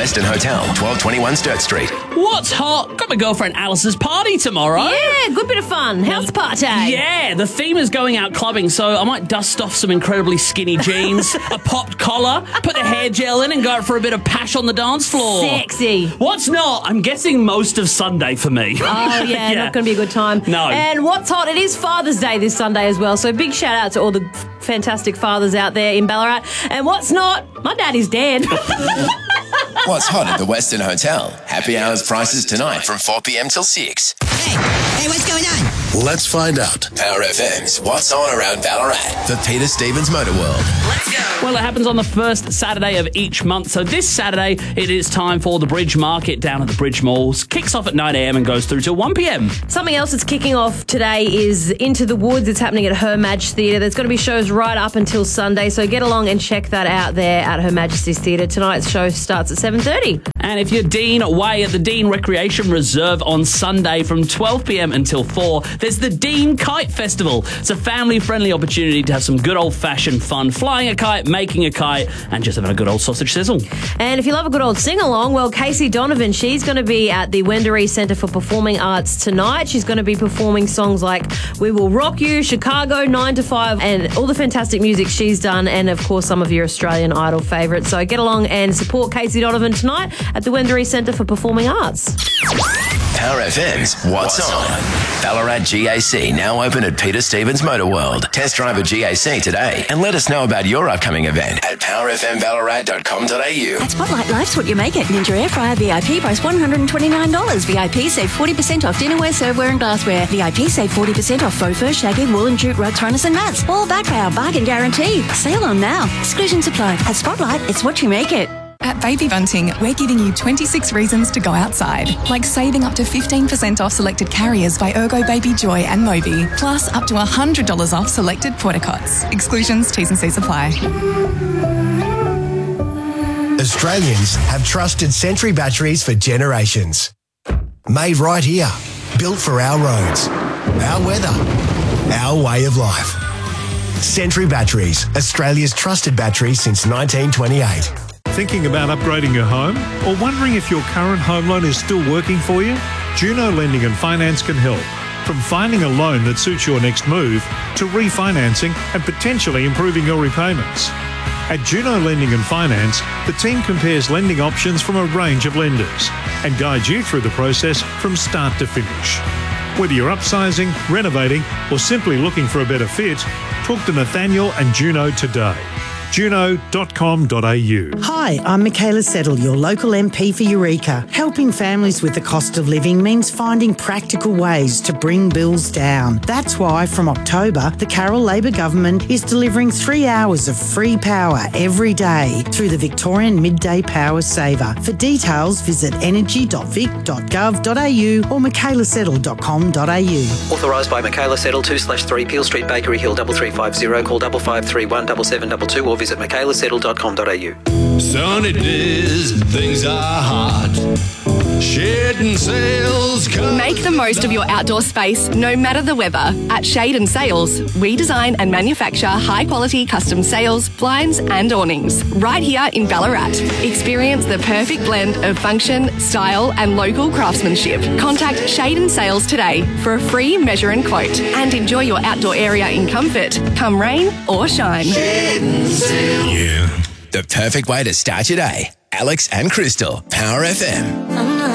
Western Hotel, 1221 Sturt Street. What's hot? Got my girlfriend Alice's party tomorrow. Yeah, good bit of fun. House party. Yeah, the theme is going out clubbing, so I might dust off some incredibly skinny jeans, a popped collar, put the hair gel in and go out for a bit of pash on the dance floor. Sexy. What's not? I'm guessing most of Sunday for me. Oh, yeah, not going to be a good time. No. And what's hot? It is Father's Day this Sunday as well, so big shout out to all the fantastic fathers out there in Ballarat. And what's not? My daddy's dead. What's hot at the Western Hotel? Happy hours prices tonight from 4 p.m. till 6. Hey, what's going on? Let's find out. Power FM's What's On Around Ballarat for Peter Stevens Motor World. Let's go. Well, it happens on the first Saturday of each month. So this Saturday, it is time for the Bridge Market down at the Bridge Malls. Kicks off at 9 a.m. and goes through till 1 p.m. Something else that's kicking off today is Into the Woods. It's happening at Her Majesty's Theatre. There's going to be shows right up until Sunday, so get along and check that out there at Her Majesty's Theatre. Tonight's show starts at 7:30. And if you're Dean away at the Dean Recreation Reserve on Sunday from 12 p.m. until 4, there's the Dean Kite Festival. It's a family-friendly opportunity to have some good old-fashioned fun, flying a kite, making a kite, and just having a good old sausage sizzle. And if you love a good old sing-along, well, Casey Donovan, she's going to be at the Wendouree Centre for Performing Arts tonight. She's going to be performing songs like We Will Rock You, Chicago, 9 to 5, and all the fantastic music she's done, and, of course, some of your Australian Idol favourites. So get along and support Casey Donovan tonight at the Wendouree Centre for Performing Arts. Power FM's What's On? Ballarat GAC now open at Peter Stevens Motor World. Test drive a GAC today and let us know about your upcoming event at powerfmballarat.com.au. At Spotlight, life's what you make it. Ninja Air Fryer VIP price $129. VIP save 40% off dinnerware, serveware and glassware. VIP save 40% off faux fur, shaggy, wool and jute rugs, runners and mats. All back by our bargain guarantee. Sale on now. Exclusions apply. At Spotlight, it's what you make it. At Baby Bunting, we're giving you 26 reasons to go outside, like saving up to 15% off selected carriers by Ergo Baby Joy and Moby, plus up to $100 off selected portacots. Exclusions, T's and C's apply. Australians have trusted Sentry batteries for generations. Made right here, built for our roads, our weather, our way of life. Sentry Batteries, Australia's trusted batteries since 1928. Thinking about upgrading your home or wondering if your current home loan is still working for you? Juno Lending and Finance can help. From finding a loan that suits your next move to refinancing and potentially improving your repayments. At Juno Lending and Finance, the team compares lending options from a range of lenders and guides you through the process from start to finish. Whether you're upsizing, renovating or simply looking for a better fit, talk to Nathaniel and Juno today. Juno.com.au. Hi, I'm Michaela Settle, your local MP for Eureka. Helping families with the cost of living means finding practical ways to bring bills down. That's why from October, the Carroll Labor Government is delivering 3 hours of free power every day through the Victorian Midday Power Saver. For details, visit energy.vic.gov.au or michaelasettle.com.au. Authorised by Michaela Settle, 2/3 Peel Street, Bakery Hill, 3350. Call 5531 7722 or visit michaelasettle.com.au. Sunny days, things are hot. Shade and Sails come. Make the most of your outdoor space, no matter the weather. At Shade and Sails, we design and manufacture high-quality custom sails, blinds and awnings right here in Ballarat. Experience the perfect blend of function, style and local craftsmanship. Contact Shade and Sails today for a free measure and quote and enjoy your outdoor area in comfort, come rain or shine. Shade and Sails. Yeah. The perfect way to start your day. Alex and Crystal, Power FM.